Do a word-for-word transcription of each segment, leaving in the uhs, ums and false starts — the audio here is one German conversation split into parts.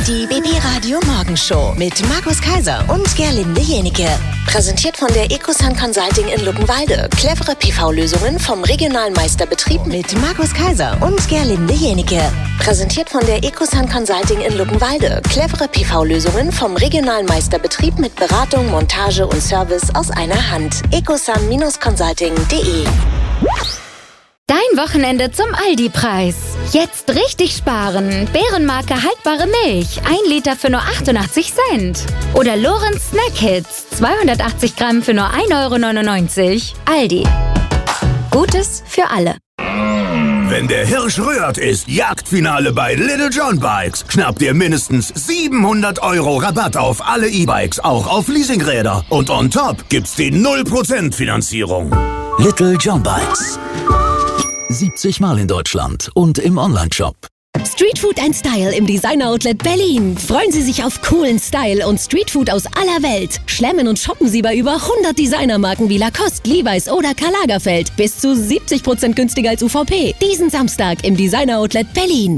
Die B B Radio Morgenshow mit Markus Kaiser und Gerlinde Jenike. Präsentiert von der Ecosun Consulting in Luckenwalde. Clevere P V-Lösungen vom regionalen Meisterbetrieb mit Markus Kaiser und Gerlinde Jenike. Präsentiert von der Ecosun Consulting in Luckenwalde. Clevere P V-Lösungen vom regionalen Meisterbetrieb mit Beratung, Montage und Service aus einer Hand. ecosun Consulting punkt de. Dein Wochenende zum Aldi-Preis. Jetzt richtig sparen. Bärenmarke haltbare Milch. ein Liter für nur achtundachtzig Cent. Oder Lorenz Snack Hits. zweihundertachtzig Gramm für nur ein Euro neunundneunzig. Aldi. Gutes für alle. Wenn der Hirsch rührt, ist Jagdfinale bei Little John Bikes. Schnappt ihr mindestens siebenhundert Euro Rabatt auf alle E-Bikes, auch auf Leasingräder. Und on top gibt's die null Prozent Finanzierung. Little John Bikes. siebzig Mal in Deutschland und im Onlineshop. Streetfood and Style im Designer Outlet Berlin. Freuen Sie sich auf coolen Style und Streetfood aus aller Welt. Schlemmen und shoppen Sie bei über hundert Designermarken wie Lacoste, Levi's oder Karl Lagerfeld. Bis zu siebzig Prozent günstiger als U V P. Diesen Samstag im Designer Outlet Berlin.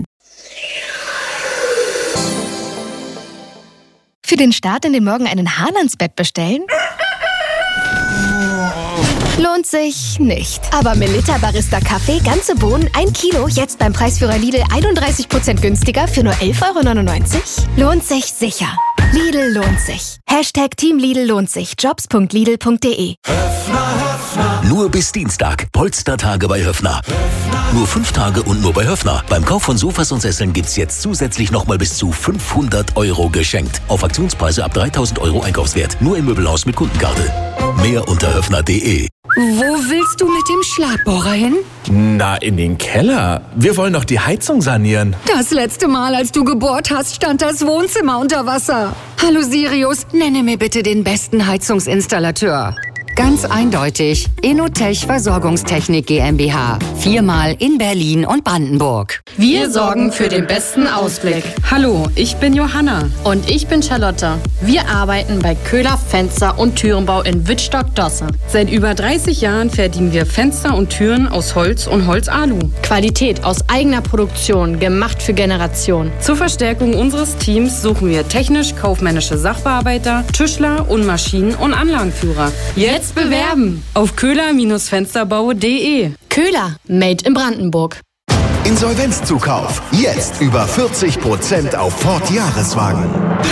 Für den Start in den Morgen einen Hahn ans Bett bestellen? Lohnt sich nicht. Aber Melitta Barista Kaffee, ganze Bohnen, ein Kilo, jetzt beim Preisführer Lidl einunddreißig Prozent günstiger für nur elf Euro neunundneunzig? Lohnt sich sicher. Lidl lohnt sich. Hashtag Team Lidl lohnt sich. jobs punkt lidl punkt de. Nur bis Dienstag. Polstertage bei Höffner. Nur fünf Tage und nur bei Höffner. Beim Kauf von Sofas und Sesseln gibt's jetzt zusätzlich nochmal bis zu fünfhundert Euro geschenkt. Auf Aktionspreise ab dreitausend Euro Einkaufswert. Nur im Möbelhaus mit Kundenkarte. Mehr unter höffner punkt de. Wo willst du mit dem Schlagbohrer hin? Na, in den Keller. Wir wollen doch die Heizung sanieren. Das letzte Mal, als du gebohrt hast, stand das Wohnzimmer unter Wasser. Hallo Sirius, nenne mir bitte den besten Heizungsinstallateur. Ganz eindeutig. Inotech Versorgungstechnik GmbH. Viermal in Berlin und Brandenburg. Wir sorgen für den besten Ausblick. Hallo, ich bin Johanna. Und ich bin Charlotte. Wir arbeiten bei Köhler Fenster- und Türenbau in Wittstock-Dosse. Seit über dreißig Jahren fertigen wir Fenster und Türen aus Holz und Holzalu. Qualität aus eigener Produktion, gemacht für Generationen. Zur Verstärkung unseres Teams suchen wir technisch-kaufmännische Sachbearbeiter, Tischler und Maschinen- und Anlagenführer. Jetzt bewerben auf köhler Fensterbau punkt de. Köhler, made in Brandenburg. Insolvenzzukauf. Jetzt über vierzig Prozent auf Ford Jahreswagen.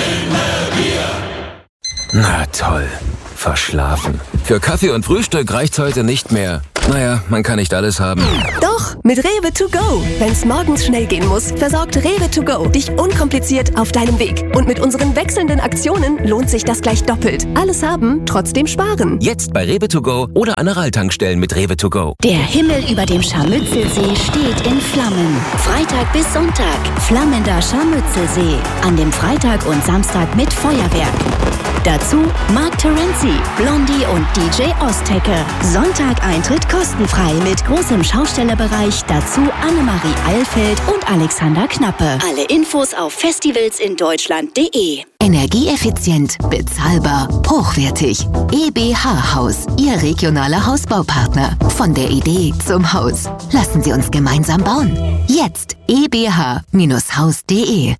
Na toll. Verschlafen. Für Kaffee und Frühstück reicht's heute nicht mehr. Naja, man kann nicht alles haben. Doch, mit Rewe to go. Wenn's morgens schnell gehen muss, versorgt Rewe to go dich unkompliziert auf deinem Weg. Und mit unseren wechselnden Aktionen lohnt sich das gleich doppelt. Alles haben, trotzdem sparen. Jetzt bei Rewe to go oder an Aral-Tankstellen mit Rewe to go. Der Himmel über dem Scharmützelsee steht in Flammen. Freitag bis Sonntag. Flammender Scharmützelsee. An dem Freitag und Samstag mit Feuerwerk. Dazu Mark Terenzi, Blondie und D J Ostecke. Sonntag Eintritt kostenfrei mit großem Schaustellerbereich. Dazu Annemarie Eilfeld und Alexander Knappe. Alle Infos auf festivalsindeutschland punkt de. Energieeffizient, bezahlbar, hochwertig. E B H Haus, Ihr regionaler Hausbaupartner. Von der Idee zum Haus. Lassen Sie uns gemeinsam bauen. Jetzt e b h Haus punkt de.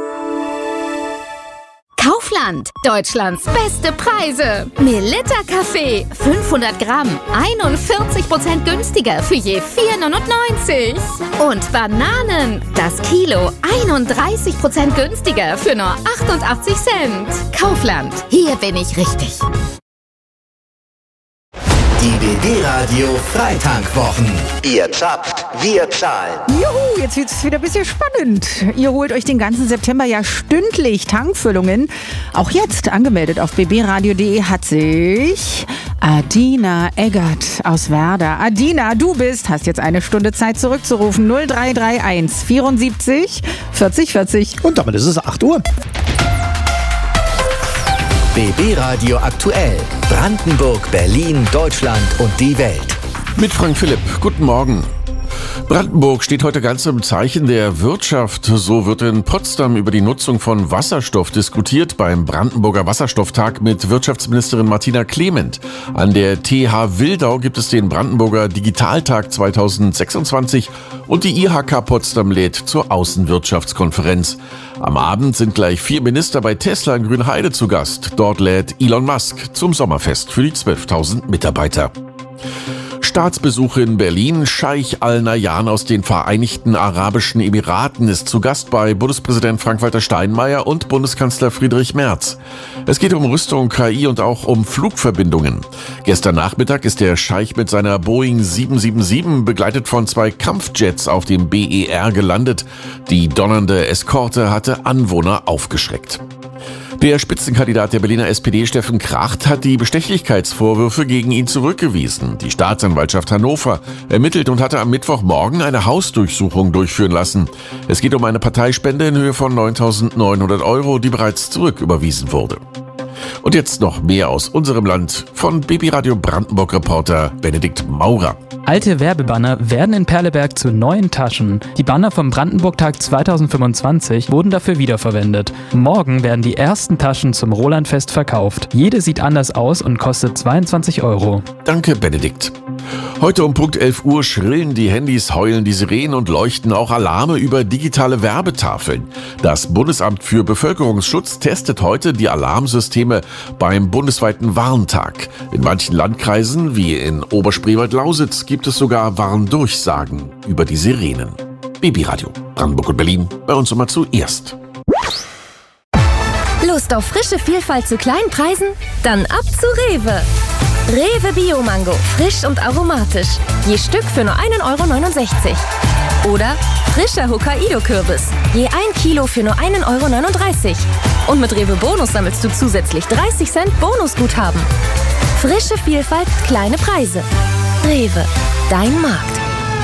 Kaufland, Deutschlands beste Preise. Melitta Kaffee, fünfhundert Gramm, einundvierzig Prozent günstiger für je vier neunundneunzig. Und Bananen, das Kilo, einunddreißig Prozent günstiger für nur achtundachtzig Cent. Kaufland, hier bin ich richtig. Die B B Radio Freitankwwochen. Ihr zapft, wir zahlen. Juhu, jetzt wird's wieder ein bisschen spannend. Ihr holt euch den ganzen September ja stündlich Tankfüllungen. Auch jetzt angemeldet auf b b radio punkt de hat sich Adina Eggert aus Werder. Adina, du bist, hast jetzt eine Stunde Zeit zurückzurufen. null drei drei eins vierundsiebzig vierzig vierzig. Und damit ist es acht Uhr. B B Radio aktuell. Brandenburg, Berlin, Deutschland und die Welt. Mit Frank Philipp. Guten Morgen. Brandenburg steht heute ganz im Zeichen der Wirtschaft. So wird in Potsdam über die Nutzung von Wasserstoff diskutiert beim Brandenburger Wasserstofftag mit Wirtschaftsministerin Martina Clement. An der T H Wildau gibt es den Brandenburger Digitaltag zweitausendsechsundzwanzig und die I H K Potsdam lädt zur Außenwirtschaftskonferenz. Am Abend sind gleich vier Minister bei Tesla in Grünheide zu Gast. Dort lädt Elon Musk zum Sommerfest für die zwölftausend Mitarbeiter. Staatsbesuch in Berlin. Scheich Al-Nahyan aus den Vereinigten Arabischen Emiraten ist zu Gast bei Bundespräsident Frank-Walter Steinmeier und Bundeskanzler Friedrich Merz. Es geht um Rüstung, K I und auch um Flugverbindungen. Gestern Nachmittag ist der Scheich mit seiner Boeing sieben sieben sieben begleitet von zwei Kampfjets auf dem B E R gelandet. Die donnernde Eskorte hatte Anwohner aufgeschreckt. Der Spitzenkandidat der Berliner S P D, Steffen Kracht, hat die Bestechlichkeitsvorwürfe gegen ihn zurückgewiesen. Die Staatsanwaltschaft Hannover ermittelt und hatte am Mittwochmorgen eine Hausdurchsuchung durchführen lassen. Es geht um eine Parteispende in Höhe von neuntausendneunhundert Euro, die bereits zurücküberwiesen wurde. Und jetzt noch mehr aus unserem Land von B B Radio Brandenburg-Reporter Benedikt Maurer. Alte Werbebanner werden in Perleberg zu neuen Taschen. Die Banner vom Brandenburg-Tag zweitausendfünfundzwanzig wurden dafür wiederverwendet. Morgen werden die ersten Taschen zum Rolandfest verkauft. Jede sieht anders aus und kostet zweiundzwanzig Euro. Danke, Benedikt. Heute um Punkt elf Uhr schrillen die Handys, heulen die Sirenen und leuchten auch Alarme über digitale Werbetafeln. Das Bundesamt für Bevölkerungsschutz testet heute die Alarmsysteme beim bundesweiten Warntag. In manchen Landkreisen, wie in Oberspreewald-Lausitz, gibt es sogar Warndurchsagen über die Sirenen. B B Radio Brandenburg und Berlin, bei uns immer zuerst. Lust auf frische Vielfalt zu kleinen Preisen? Dann ab zu Rewe. Rewe Bio-Mango, frisch und aromatisch. Je Stück für nur ein Euro neunundsechzig. Oder frischer Hokkaido-Kürbis. Je ein Kilo für nur ein Euro neununddreißig. Und mit Rewe Bonus sammelst du zusätzlich dreißig Cent Bonusguthaben. Frische Vielfalt, kleine Preise. Rewe, dein Markt.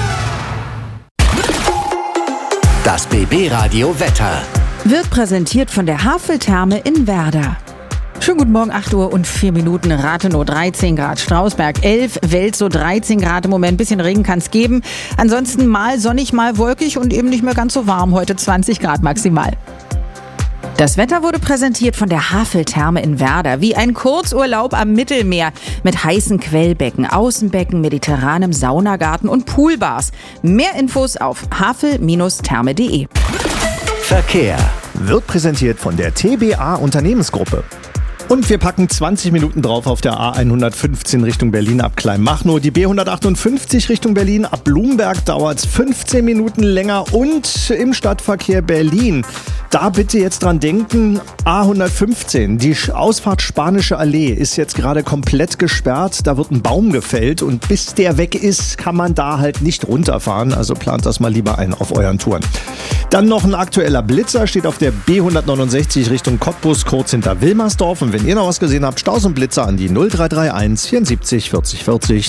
Das B B Radio Wetter wird präsentiert von der Haveltherme in Werder. Schönen guten Morgen, acht Uhr und vier Minuten, Rathenow dreizehn Grad, Strausberg elf, Welzow dreizehn Grad im Moment, bisschen Regen kann es geben. Ansonsten mal sonnig, mal wolkig und eben nicht mehr ganz so warm, heute zwanzig Grad maximal. Das Wetter wurde präsentiert von der Haveltherme in Werder, wie ein Kurzurlaub am Mittelmeer mit heißen Quellbecken, Außenbecken, mediterranem Saunagarten und Poolbars. Mehr Infos auf havel Therme punkt de. Verkehr wird präsentiert von der T B A Unternehmensgruppe. Und wir packen zwanzig Minuten drauf auf der A hundertfünfzehn Richtung Berlin ab Kleinmachnow. Die B hundertachtundfünfzig Richtung Berlin ab Blumberg dauert es fünfzehn Minuten länger. Und im Stadtverkehr Berlin, da bitte jetzt dran denken, A hundertfünfzehn, die Ausfahrt Spanische Allee ist jetzt gerade komplett gesperrt. Da wird ein Baum gefällt und bis der weg ist, kann man da halt nicht runterfahren. Also plant das mal lieber ein auf euren Touren. Dann noch ein aktueller Blitzer, steht auf der B hundertneunundsechzig Richtung Cottbus, kurz hinter Wilmersdorf. Und wenn ihr noch was gesehen habt, Staus und Blitzer an die null drei drei eins vierundsiebzig vierzig vierzig.